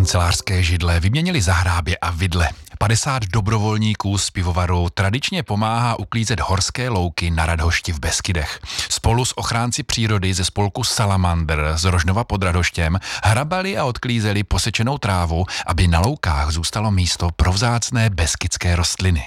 kancelářské židle vyměnili za hrábě a vidle. 50 dobrovolníků z pivovaru tradičně pomáhá uklízet horské louky na Radhošti v Beskydech. Spolu s ochránci přírody ze spolku Salamander z Rožnova pod Radhoštěm hrabali a odklízeli posečenou trávu, aby na loukách zůstalo místo pro vzácné beskydské rostliny.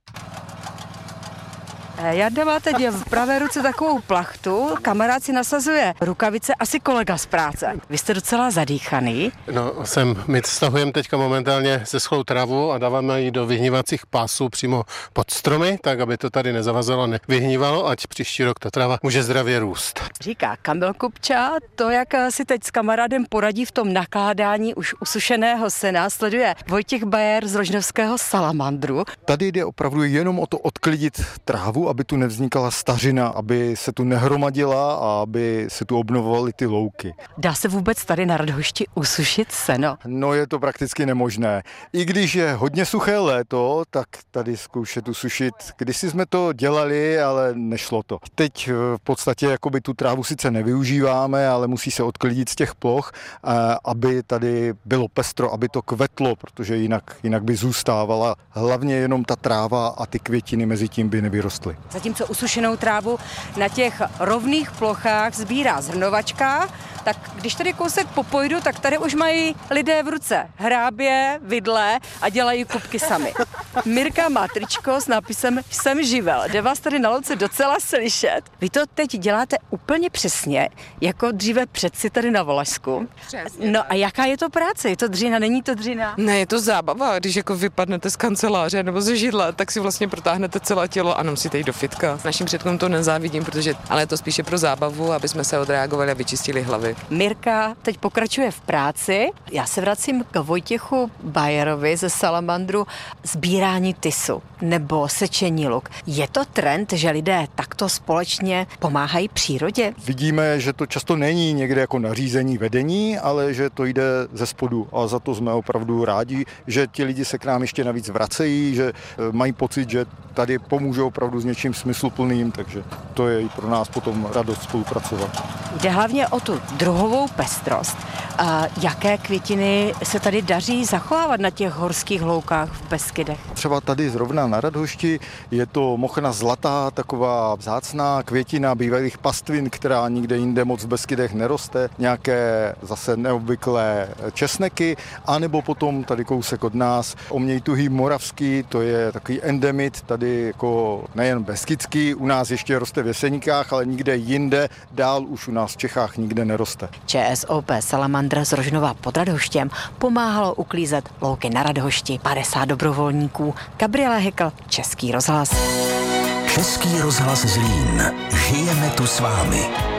Jarda má teď v pravé ruce takovou plachtu, kamarád si nasazuje rukavice, asi kolega z práce. Vy jste docela zadýchaný. No, my stahujeme teďka momentálně zeschlou trávu a dáváme ji do vyhnívacích pásů přímo pod stromy, tak aby to tady nezavazilo, nevyhnívalo, ať příští rok ta tráva může zdravě růst. Říká Kamil Kupča, to, jak si teď s kamarádem poradí v tom nakládání už usušeného sena, sleduje Vojtěch Bajer z rožnovského Salamandru. Tady jde opravdu jenom o to odklidit trávu, aby tu nevznikala stařina, aby se tu nehromadila a aby se tu obnovovaly ty louky. Dá se vůbec tady na Radhošti usušit seno? No, je to prakticky nemožné. I když je hodně suché léto, tak tady zkoušet usušit. Kdysi jsme to dělali, ale nešlo to. Teď v podstatě jakoby tu trávu sice nevyužíváme, ale musí se odklidit z těch ploch, aby tady bylo pestro, aby to kvetlo, protože jinak by zůstávala hlavně jenom ta tráva a ty květiny mezi tím by nevyrostly. Zatímco usušenou trávu na těch rovných plochách sbírá zhrnovačka, tak když tady kousek popojdu, tak tady už mají lidé v ruce hrábě, vidle a dělají kupky sami. Mirka má tričko s nápisem Jsem živel. Jde vás tady na louce docela slyšet. Vy to teď děláte úplně přesně, jako dříve předsi tady na Valašsku. Přesně. No a jaká je to práce? Je to dřina, není to dřina? Ne, je to zábava, když jako vypadnete z kanceláře nebo ze židla, tak si vlastně protáhnete celé tělo a musíte jít do fitka. Našim předkům to nezávidím, ale je to spíše pro zábavu, aby jsme se odreagovali a vyčistili hlavy. Mirka teď pokračuje v práci. Já se vracím k Vojtěchu Bajerovi ze Salamandru. Sbírání tisu nebo sečení luk. Je to trend, že lidé takto společně pomáhají přírodě? Vidíme, že to často není někde jako nařízení vedení, ale že to jde ze spodu a za to jsme opravdu rádi, že ti lidi se k nám ještě navíc vracejí, že mají pocit, že tady pomůžou opravdu s něčím smysluplným, takže to je i pro nás potom radost spolupracovat. Jde hlavně o tu druhovou pestrost. Jaké květiny se tady daří zachovávat na těch horských loukách v Beskydech? Třeba tady zrovna na Radhošti je to mochna zlatá, taková vzácná květina bývalých pastvin, která nikde jinde moc v Beskydech neroste, nějaké zase neobvyklé česneky, anebo potom tady kousek od nás oměj tuhý moravský, to je takový endemit, tady jako nejen beskydský, u nás ještě roste v Jeseníkách, ale nikde jinde, dál už u nás v Čechách nikde neroste. ČSOP Salamandr z Rožnova pod Radhoštěm pomáhalo uklízet louky na Radhošti 50 dobrovolníků. Gabriela Hekl, Český rozhlas. Český rozhlas Zlín. Žijeme tu s vámi.